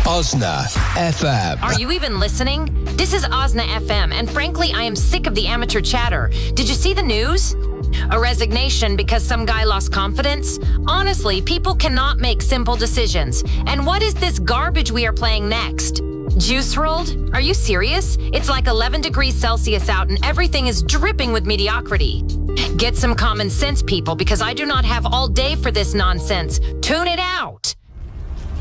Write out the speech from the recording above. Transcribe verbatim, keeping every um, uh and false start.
Osna F M. Are you even listening? This is Osna F M, and frankly, I am sick of the amateur chatter. Did you see the news? A resignation because some guy lost confidence? Honestly, people cannot make simple decisions. And what is this garbage we are playing next? Juice World? Are you serious? It's like eleven degrees Celsius out and everything is dripping with mediocrity. Get some common sense, people, because I do not have all day for this nonsense. Tune it out.